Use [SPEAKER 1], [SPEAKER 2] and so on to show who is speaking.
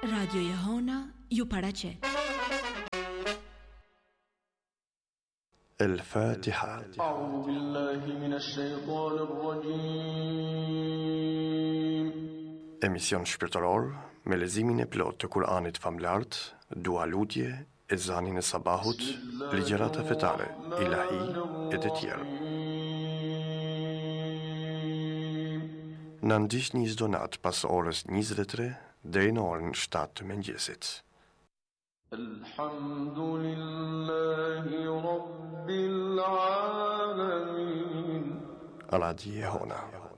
[SPEAKER 1] Radio Jehona ju paraqet.
[SPEAKER 2] الفاتحة.
[SPEAKER 3] أعوذ بالله من الشيطان الرجيم.
[SPEAKER 2] Emision shpirtëror me lezimin e plot të Kur'anit famlart, dua lutje, ezanin e sabahut, ligjërata fetare, ilahi e të tjerë. Në ndihni çdo natë pas orës 23 deri në orën 7 të mëngjesit.
[SPEAKER 3] Alhamdulillahi Rabbil Alamin.
[SPEAKER 2] Radio Jehona.